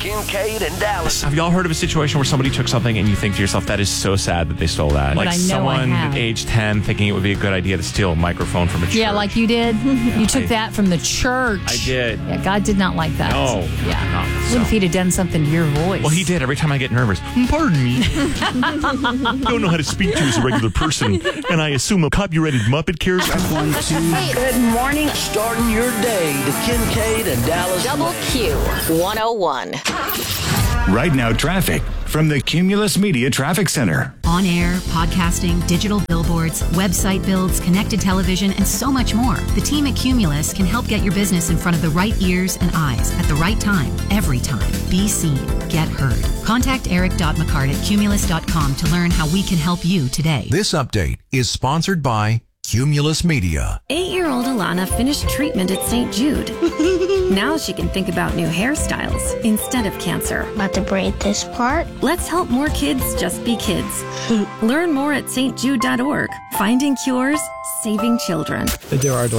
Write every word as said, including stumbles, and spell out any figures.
Kincaid and Dallas. Have y'all heard of a situation where somebody took something and you think to yourself, that is so sad that they stole that? But like I know someone I have. at age ten thinking it would be a good idea to steal a microphone from a church. Yeah, like you did. You took I- that from the church. I did. Yeah, God did not like that. No, Yeah. not so. What if he'd have done something to your voice? Well, he did. Every time I get nervous, pardon me. Don't know how to speak to you as a regular person, and I assume a copyrighted Muppet character. One, two. Good morning. Starting your day. The Kincaid and Dallas. Double Q one oh one. Right now, traffic from the Cumulus Media Traffic Center. On air, podcasting, digital billboards, website builds, connected television, and so much more. The team at Cumulus can help get your business in front of the right ears and eyes at the right time, every time. Be seen. Get heard. Contact eric.mccart at cumulus dot com to learn how we can help you today. This update is sponsored by Cumulus Media. Eight-year-old Alana finished treatment at Saint Jude. Now she can think about new hairstyles instead of cancer. About to braid this part. Let's help more kids just be kids. Learn more at s t jude dot org. Finding cures, saving children. There are